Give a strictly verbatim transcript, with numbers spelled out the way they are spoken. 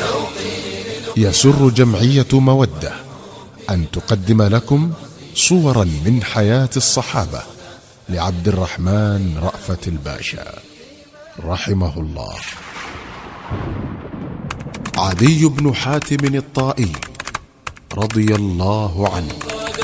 يسر جمعية مودة أن تقدم لكم صورا من حياة الصحابة لعبد الرحمن رأفت الباشا رحمه الله. عدي بن حاتم الطائي رضي الله عنه.